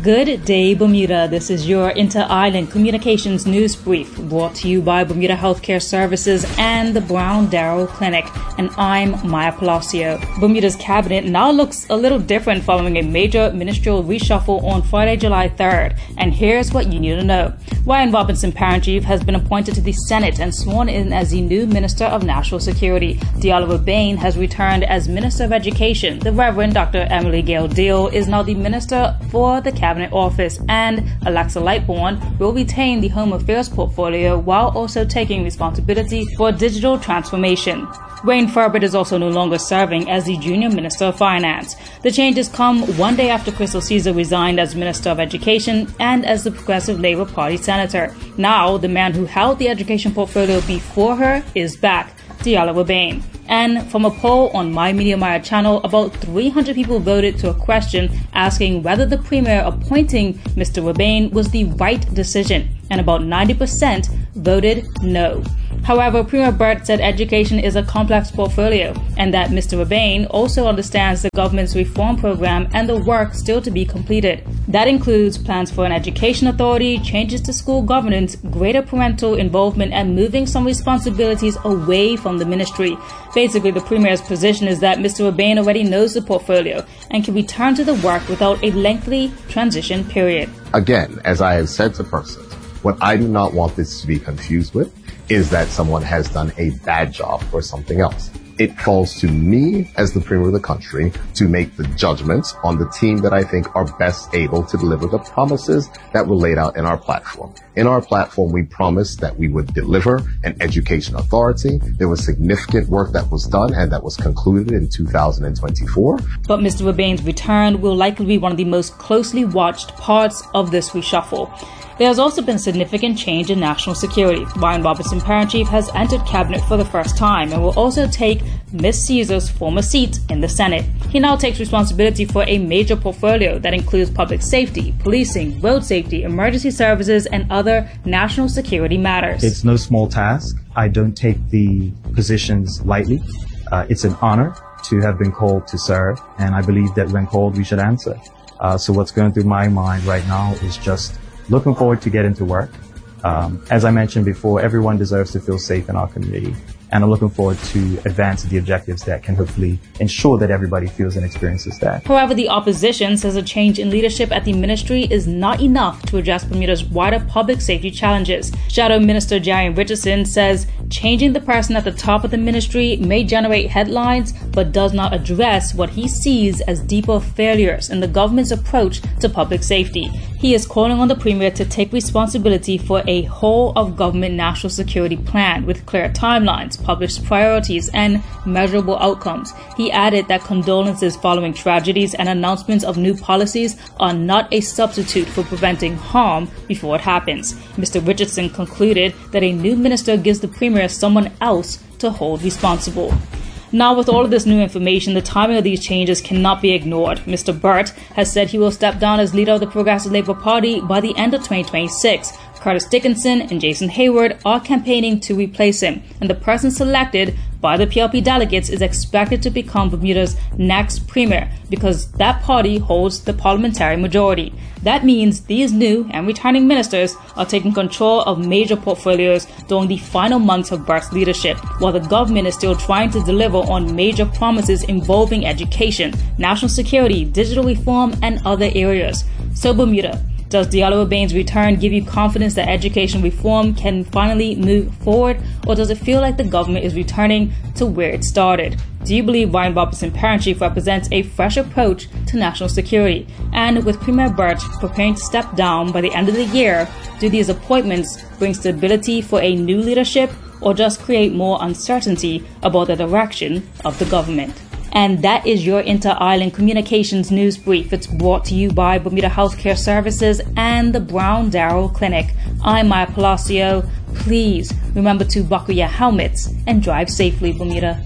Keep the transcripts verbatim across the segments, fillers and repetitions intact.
Good day, Bermuda. This is your Inter-Island Communications News Brief, brought to you by Bermuda Healthcare Services and the Brown Darrow Clinic, and I'm Maya Palacio. Bermuda's cabinet now looks a little different following a major ministerial reshuffle on Friday, July third, and here's what you need to know. Ryan Robinson, Parent-Chief, has been appointed to the Senate and sworn in as the new Minister of National Security. Diallo Bain has returned as Minister of Education. The Reverend Doctor Emily Gail Deal is now the Minister for the Cabinet Office, and Alexa Lightbourne will retain the Home Affairs portfolio while also taking responsibility for digital transformation. Wayne Furbert is also no longer serving as the Junior Minister of Finance. The changes come one day after Crystal Caesar resigned as Minister of Education and as the Progressive Labour Party Senator. Now, the man who held the education portfolio before her is back, Diallo Bain. And from a poll on My Media Maya channel, about three hundred people voted to a question asking whether the Premier appointing Mister Rebane was the right decision, and about ninety percent voted no. However, Premier Burt said education is a complex portfolio and that Mister Rebane also understands the government's reform program and the work still to be completed. That includes plans for an education authority, changes to school governance, greater parental involvement, and moving some responsibilities away from the ministry. Basically, the Premier's position is that Mister Rebane already knows the portfolio and can return to the work without a lengthy transition period. Again, as I have said to persons, what I do not want this to be confused with is that someone has done a bad job or something else. It falls to me as the Premier of the country to make the judgments on the team that I think are best able to deliver the promises that were laid out in our platform. In our platform, we promised that we would deliver an education authority. There was significant work that was done and that was concluded in two thousand twenty-four. But Mister Rebane's return will likely be one of the most closely watched parts of this reshuffle. There has also been significant change in national security. Ryan Robinson, Parent-Chief, has entered cabinet for the first time and will also take Miz Caesar's former seat in the Senate. He now takes responsibility for a major portfolio that includes public safety, policing, road safety, emergency services, and other national security matters. It's no small task. I don't take the positions lightly. Uh, it's an honor to have been called to serve, and I believe that when called, we should answer. Uh, so what's going through my mind right now is just looking forward to getting to work. Um, as I mentioned before, everyone deserves to feel safe in our community. And I'm looking forward to advance the objectives that can hopefully ensure that everybody feels and experiences that. However, the opposition says a change in leadership at the ministry is not enough to address Bermuda's wider public safety challenges. Shadow Minister Jarian Richardson says changing the person at the top of the ministry may generate headlines, but does not address what he sees as deeper failures in the government's approach to public safety. He is calling on the Premier to take responsibility for a whole-of-government national security plan with clear timelines, published priorities, and measurable outcomes. He added that condolences following tragedies and announcements of new policies are not a substitute for preventing harm before it happens. Mister Richardson concluded that a new minister gives the Premier someone else to hold responsible. Now, with all of this new information, the timing of these changes cannot be ignored. Mister Burt has said he will step down as leader of the Progressive Labour Party by the end of twenty twenty-six. Curtis Dickinson and Jason Hayward are campaigning to replace him, and the person selected by the P L P delegates is expected to become Bermuda's next Premier because that party holds the parliamentary majority. That means these new and returning ministers are taking control of major portfolios during the final months of Burt's leadership, while the government is still trying to deliver on major promises involving education, national security, digital reform, and other areas. So Bermuda, does Diallo Bain's return give you confidence that education reform can finally move forward, or does it feel like the government is returning to where it started? Do you believe Ryan Robinson, Parent-Chief, represents a fresh approach to national security? And with Premier Burt preparing to step down by the end of the year, do these appointments bring stability for a new leadership, or just create more uncertainty about the direction of the government? And that is your Inter-Island Communications News Brief. It's brought to you by Bermuda Healthcare Services and the Brown Darrow Clinic. I'm Maya Palacio. Please remember to buckle your helmets and drive safely, Bermuda.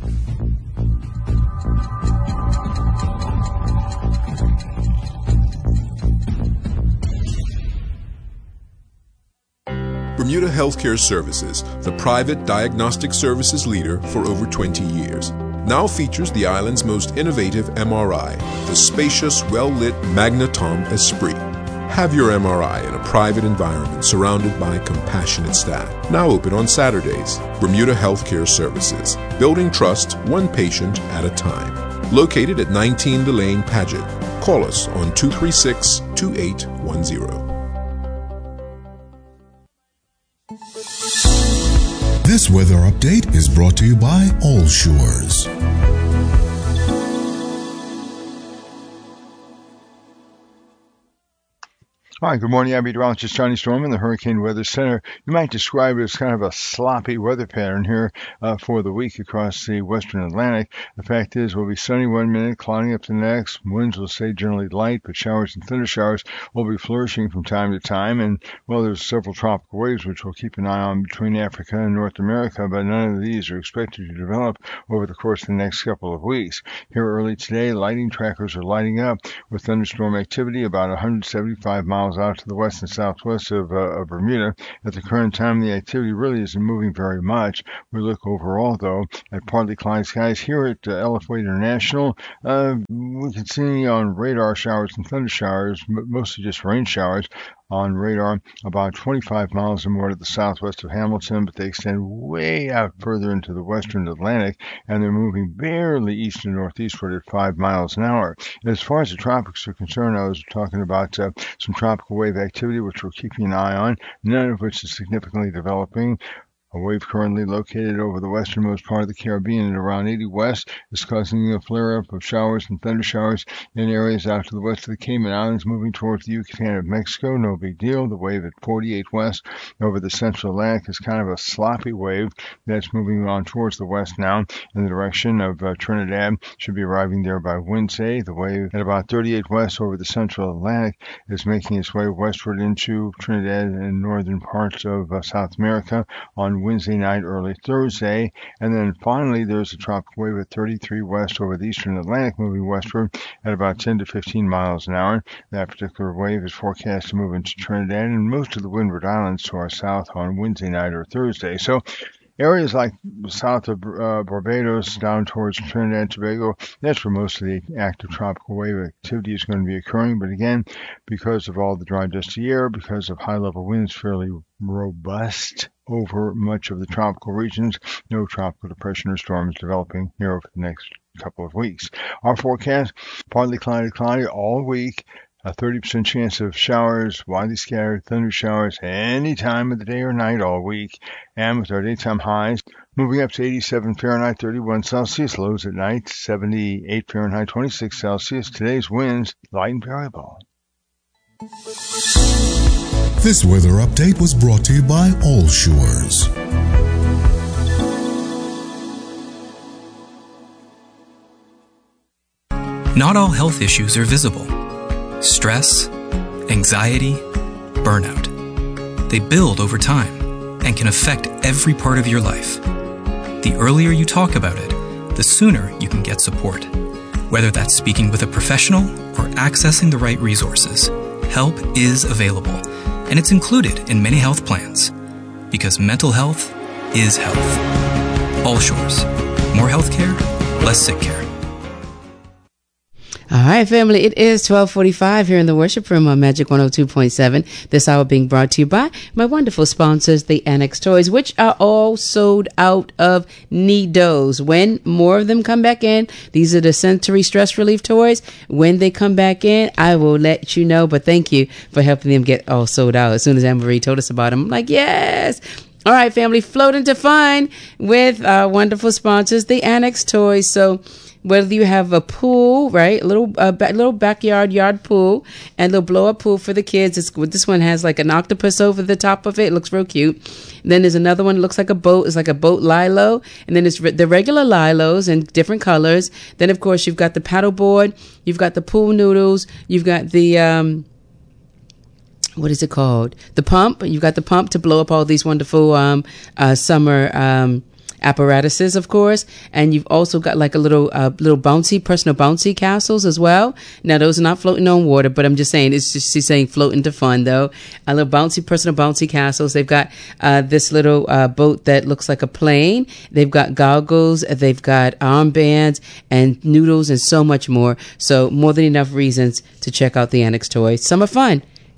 Bermuda Healthcare Services, the private diagnostic services leader for over twenty years, now features the island's most innovative M R I, the spacious, well-lit Magnetom Esprit. Have your M R I in a private environment surrounded by compassionate staff. Now open on Saturdays. Bermuda Healthcare Services. Building trust one patient at a time. Located at nineteen Delane Paget. Call us on two three six, two eight one zero. This weather update is brought to you by All Shores. Hi, good morning. I'm meteorologist Johnny Storm in the Hurricane Weather Center. You might describe it as kind of a sloppy weather pattern here uh, for the week across the western Atlantic. The fact is, we'll be sunny one minute, clouding up the next. Winds will stay generally light, but showers and thunder showers will be flourishing from time to time. And, well, there's several tropical waves which we'll keep an eye on between Africa and North America, but none of these are expected to develop over the course of the next couple of weeks. Here early today, lighting trackers are lighting up with thunderstorm activity about one hundred seventy-five miles out to the west and southwest of, uh, of Bermuda. At the current time, the activity really isn't moving very much. We look overall, though, at partly cloudy skies here at uh, L F Wade International. Uh, we can see on radar showers and thunder showers, mostly just rain showers on radar about twenty-five miles or more to the southwest of Hamilton, but they extend way out further into the western Atlantic, and they're moving barely east and northeastward at five miles an hour. And as far as the tropics are concerned, I was talking about uh, some tropical wave activity, which we're keeping an eye on, none of which is significantly developing. A wave currently located over the westernmost part of the Caribbean at around eighty west is causing a flare-up of showers and thunder showers in areas out to the west of the Cayman Islands, moving towards the Yucatan of Mexico. No big deal. The wave at forty-eight west over the central Atlantic is kind of a sloppy wave that's moving on towards the west now in the direction of uh, Trinidad. Should be arriving there by Wednesday. The wave at about thirty-eight west over the central Atlantic is making its way westward into Trinidad and northern parts of uh, South America on Wednesday night, early Thursday. And then finally, there's a tropical wave at thirty-three west over the eastern Atlantic, moving westward at about ten to fifteen miles an hour. That particular wave is forecast to move into Trinidad and most of the Windward Islands to our south on Wednesday night or Thursday. So areas like south of uh, Barbados down towards Trinidad and Tobago, that's where most of the active tropical wave activity is going to be occurring. But again, because of all the dry, dusty air, because of high-level winds fairly robust over much of the tropical regions, no tropical depression or storms developing here over the next couple of weeks. Our forecast, partly cloudy, cloudy all week. A thirty percent chance of showers, widely scattered thunder showers any time of the day or night all week. And with our daytime highs moving up to eighty-seven Fahrenheit, thirty-one Celsius, lows at night, seventy-eight Fahrenheit, twenty-six Celsius. Today's winds, light and variable. This weather update was brought to you by All Shores. Not all health issues are visible. Stress, anxiety, burnout. They build over time and can affect every part of your life. The earlier you talk about it, the sooner you can get support. Whether that's speaking with a professional or accessing the right resources, help is available, and it's included in many health plans. Because mental health is health. All Shores. More healthcare, less sick care. All right, family, it is twelve forty-five here in the worship room on Magic one oh two point seven. This hour being brought to you by my wonderful sponsors, the Annex Toys, which are all sold out of Nidos. When more of them come back in, these are the sensory stress relief toys. When they come back in, I will let you know. But thank you for helping them get all sold out. As soon as Anne-Marie told us about them, I'm like, yes. All right, family, float into fun with our wonderful sponsors, the Annex Toys. So whether you have a pool, right, a little uh, ba- little backyard yard pool, and a little blow up pool for the kids. It's, this one has like an octopus over the top of it. It looks real cute. And then there's another one that looks like a boat. It's like a boat lilo. And then it's re- the regular lilos in different colors. Then of course you've got the paddle board. You've got the pool noodles. You've got the um. What is it called? The pump. You've got the pump to blow up all these wonderful um, uh, summer um, apparatuses, of course. And you've also got like a little uh, little bouncy, personal bouncy castles as well. Now, those are not floating on water, but I'm just saying, it's just she's saying floating to fun, though. A little bouncy, personal bouncy castles. They've got uh, this little uh, boat that looks like a plane. They've got goggles. They've got armbands and noodles and so much more. So more than enough reasons to check out the Annex Toys. Summer fun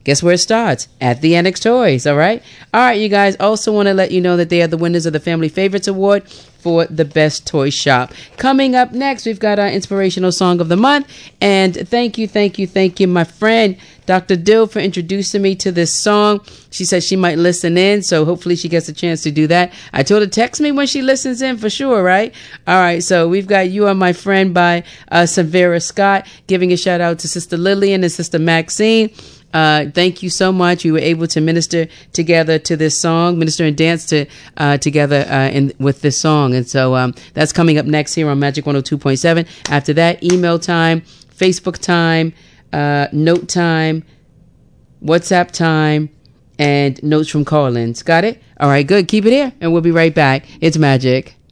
Guess where it starts? At the Annex Toys, all right? All right, you guys. Also want to let you know that they are the winners of the Family Favorites Award for the best toy shop. Coming up next, we've got our inspirational song of the month. And thank you, thank you, thank you, my friend, Doctor Dill, for introducing me to this song. She said she might listen in, so hopefully she gets a chance to do that. I told her text me when she listens in for sure, right? All right, so we've got You Are My Friend by uh, Savera Scott, giving a shout out to Sister Lillian and Sister Maxine. Uh, thank you so much. We were able to minister together to this song, minister and dance to uh, together uh, in with this song. And so um, that's coming up next here on Magic one oh two point seven. After that, email time, Facebook time, uh, note time, WhatsApp time, and notes from call-ins. Got it? All right, good. Keep it here, and we'll be right back. It's Magic.